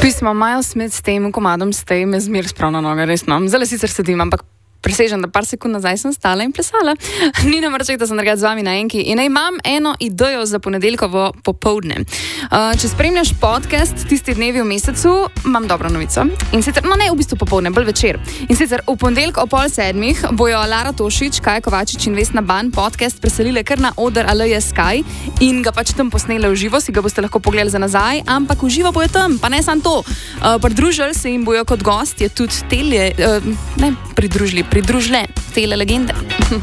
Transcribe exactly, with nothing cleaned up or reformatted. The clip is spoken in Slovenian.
Pismo Miles Smith s tem komadom Stay me zmer spravna noga, resno. Zdaj sicer sedim, ampak presežem, da par sekund nazaj sem stala in plesala. Nina Mrček, da sem drugač z vami na enki in imam eno idejo za ponedeljkovo popoldne. Uh, če spremljaš podcast tisti dnevi v mesecu, imam dobro novico. In sicer, no ne v bistvu popoldne, bolj večer. In sicer v ponedeljek o pol sedmih bojo Lara Tošič, Kaja Kovačič in Vesna Ban podcast preselile kar na oder Aleje Sky in ga pač tam posnele v živo, si ga boste lahko pogledali za nazaj, ampak v živo bojo tam, pa ne samo to. Uh, pridružili se jim bojo kot gost, je tudi telje, uh, ne, pridružili, pridružile tele legende.